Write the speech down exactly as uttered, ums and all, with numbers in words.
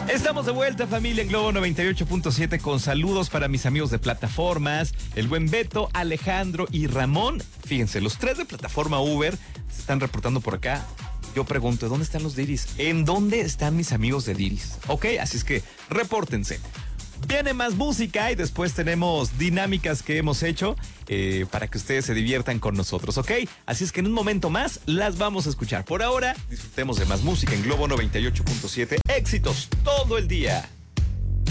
Estamos de vuelta, familia, en Globo noventa y ocho punto siete, con saludos para mis amigos de plataformas, el buen Beto, Alejandro y Ramón. Fíjense, los tres de plataforma Uber se están reportando por acá. Yo pregunto, ¿dónde están los Diris? ¿En dónde están mis amigos de Diris? Ok, así es que repórtense. Viene más música y después tenemos dinámicas que hemos hecho eh, para que ustedes se diviertan con nosotros, ¿ok? Así es que en un momento más las vamos a escuchar. Por ahora, disfrutemos de más música en Globo noventa y ocho punto siete. Éxitos todo el día.